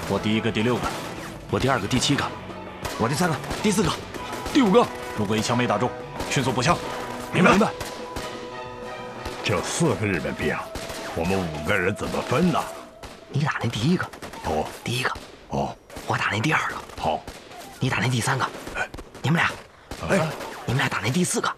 我第1个、第6个， 我第2个、第7个， 我第3个、第4个， 第5个。 如果一枪没打中，迅速补枪。 明白。 就4个日本兵，我们5个人怎么分呢？ 你打那第1个， 哦， 第1个， 哦， 我打那第2个， 好， 你打那第3个，你们俩，你们俩打那第4个，